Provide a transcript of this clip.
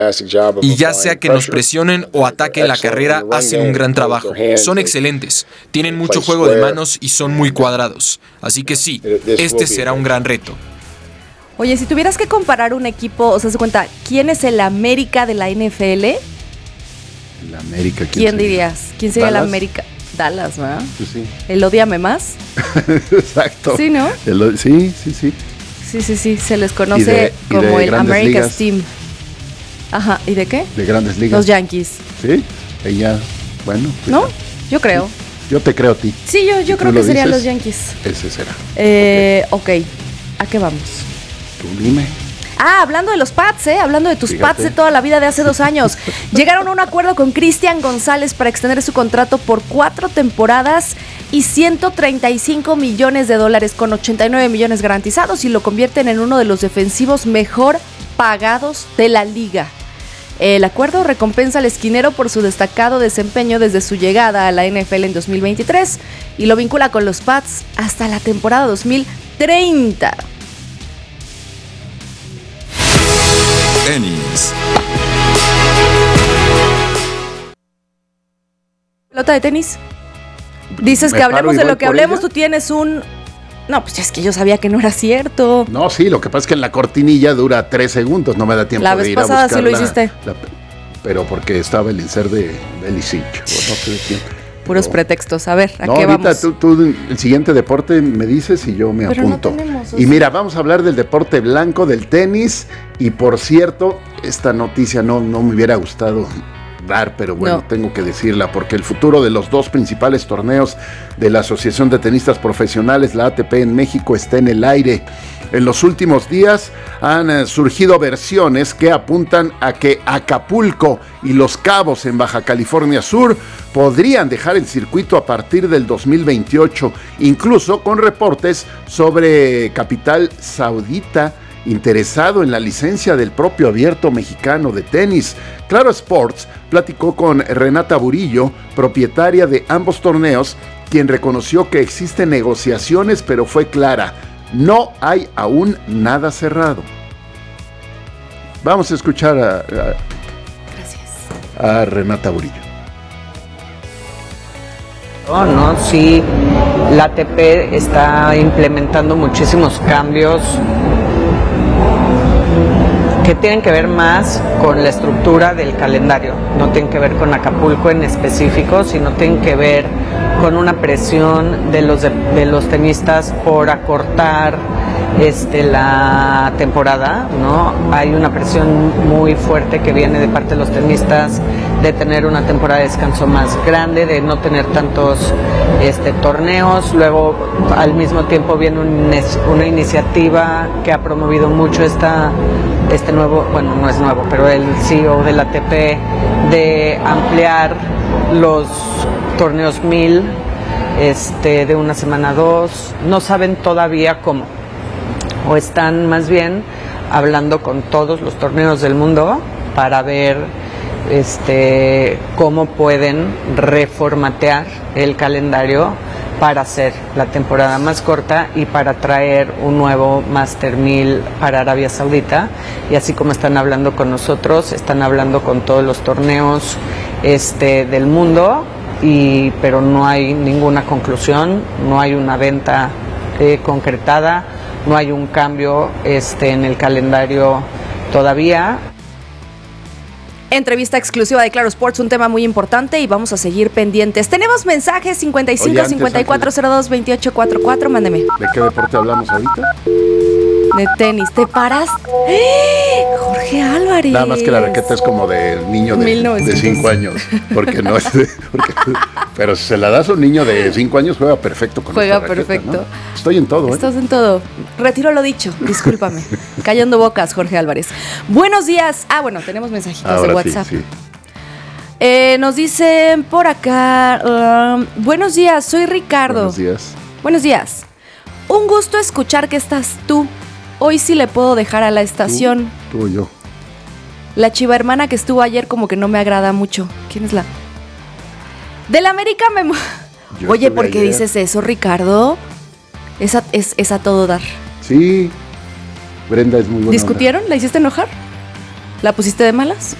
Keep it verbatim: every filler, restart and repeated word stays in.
Y ya sea que nos presionen o ataquen la carrera, hacen un gran trabajo. Son excelentes, tienen mucho juego de manos y son muy cuadrados. Así que sí, este será un gran reto. Oye, si tuvieras que comparar un equipo, o sea, se cuenta, ¿quién es el América de la N F L? ¿El América? ¿Quién, ¿Quién sería? dirías? ¿Quién sería ¿Dallas? el América? Dallas, ¿verdad? Pues sí. ¿El Ódiame Más? Exacto. Sí, ¿no? El, sí, sí, sí. Sí, sí, sí, se les conoce ¿Y de, y como de el Grandes America's Ligas? Team. Ajá, ¿y de qué? De Grandes Ligas. Los Yankees. Sí, ella, bueno. Pues ¿No? ya. Yo creo. Yo te creo a ti. Sí, yo, yo Si creo tú que lo serían dices, los Yankees. Ese será. Eh, ok, ¿a qué vamos? Tú dime. Ah, hablando de los Pats, ¿eh? Hablando de tus Fíjate. Pats de toda la vida de hace dos años. Llegaron a un acuerdo con Cristian González para extender su contrato por cuatro temporadas y ciento treinta y cinco millones de dólares con ochenta y nueve millones garantizados y lo convierten en uno de los defensivos mejor pagados de la liga. El acuerdo recompensa al esquinero por su destacado desempeño desde su llegada a la N F L en dos mil veintitrés y lo vincula con los Pats hasta la temporada dos mil treinta. Tenis. ¿Pelota de tenis? Dices Me que paro hablemos y de voy lo que por hablemos, ella. tú tienes un... No, pues es que yo sabía que no era cierto. No, sí, lo que pasa es que en la cortinilla dura tres segundos, no me da tiempo La de vez ir a pasada buscar sí lo la- hiciste. la- pero porque estaba el insert de Elisic. No te dé tiempo. Puros Pero- pretextos. A ver, ¿a No, qué ahorita vamos? tú, tú el siguiente deporte me dices y yo me Pero no apunto. tenemos, o y sea. mira, vamos a hablar del deporte blanco, del tenis. Y por cierto, esta noticia no, no me hubiera gustado dar, pero bueno, No. tengo que decirla, porque el futuro de los dos principales torneos de la Asociación de Tenistas Profesionales, la A T P en México, está en el aire. En los últimos días han eh, surgido versiones que apuntan a que Acapulco y Los Cabos en Baja California Sur podrían dejar el circuito a partir del dos mil veintiocho, incluso con reportes sobre capital saudita interesado en la licencia del propio Abierto Mexicano de tenis. Claro Sports platicó con Renata Burillo, propietaria de ambos torneos, quien reconoció que existen negociaciones, pero fue clara: no hay aún nada cerrado. Vamos a escuchar a, a, Gracias. a Renata Burillo. No, no, sí, la A T P está implementando muchísimos cambios que tienen que ver más con la estructura del calendario, no tienen que ver con Acapulco en específico, sino tienen que ver con una presión de los, de, de los tenistas por acortar este, la temporada, ¿no? Hay una presión muy fuerte que viene de parte de los tenistas de tener una temporada de descanso más grande, de no tener tantos este, torneos. Luego, al mismo tiempo, viene un, una iniciativa que ha promovido mucho esta, este nuevo, bueno, no es nuevo, pero el C E O de la A T P, de ampliar los torneos mil este, de una semana a dos. No saben todavía cómo, o están más bien hablando con todos los torneos del mundo para ver este, cómo pueden reformatear el calendario para hacer la temporada más corta y para traer un nuevo Master mil para Arabia Saudita. Y así como están hablando con nosotros, están hablando con todos los torneos este, del mundo, y, pero no hay ninguna conclusión, no hay una venta eh, concretada, no hay un cambio este, en el calendario todavía. Entrevista exclusiva de Claro Sports, un tema muy importante y vamos a seguir pendientes. Tenemos mensajes cincuenta y cinco, Oye, antes, cincuenta y cuatro, cero dos, veintiocho, cuarenta y cuatro, mándeme. ¿De qué deporte hablamos ahorita? De tenis, ¿te paras? ¡Eh! Jorge Álvarez. Nada más que la raqueta es como de niño de, mil novecientos. de cinco años, porque no es de, porque, pero si se la das a un niño de cinco años, juega perfecto con Juega esta raqueta, perfecto. ¿no? Estoy en todo, ¿eh? Estás en todo. Retiro lo dicho, discúlpame. Callando bocas, Jorge Álvarez. Buenos días. Ah, bueno, tenemos mensajitos Ahora de WhatsApp. sí, sí. Eh, nos dicen por acá, um, buenos días, soy Ricardo. Buenos días. Buenos días. Un gusto escuchar que estás tú. Hoy sí le puedo dejar a la estación. Tú, tú o yo. La chiva hermana que estuvo ayer como que no me agrada mucho. ¿Quién es la? Del América me... mo- Yo Oye, estuve ¿por qué ayer. dices eso, Ricardo? Es a, es, es a todo dar. Sí. Brenda es muy buena. ¿Discutieron? ¿La hiciste enojar? ¿La pusiste de malas?